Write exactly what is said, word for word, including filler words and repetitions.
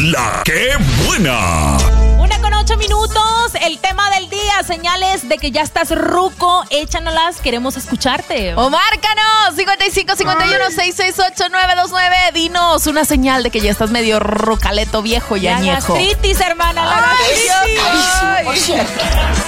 La ¡Qué buena! Una con ocho minutos, el tema del día, señales de que ya estás ruco, échanolas, queremos escucharte. O márcanos, cincuenta y cinco, cincuenta y uno, seiscientos sesenta y ocho, nueve dos nueve, dinos una señal de que ya estás medio rucaleto viejo y La añejo. gastritis, hermana, la Ay, gastritis. Dios. Ay.